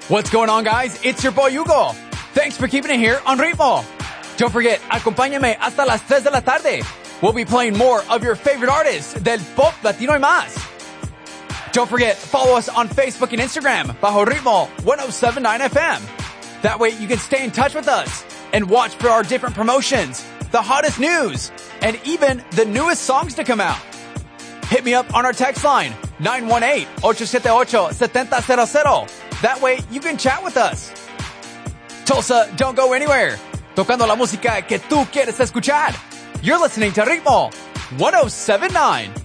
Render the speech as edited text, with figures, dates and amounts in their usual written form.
What's going on, guys? It's your boy Hugo. Thanks for keeping it here on Ritmo. Don't forget, acompáñame hasta las 3 de la tarde. We'll be playing more of your favorite artists del pop latino y más. Don't forget, follow us on Facebook and Instagram, bajo Ritmo 1079 FM. That way you can stay in touch with us and watch for our different promotions, the hottest news, and even the newest songs to come out. Hit me up on our text line, 918-878-7000. That way you can chat with us. Tulsa, don't go anywhere. Tocando la música que tú quieres escuchar. You're listening to Ritmo 1079.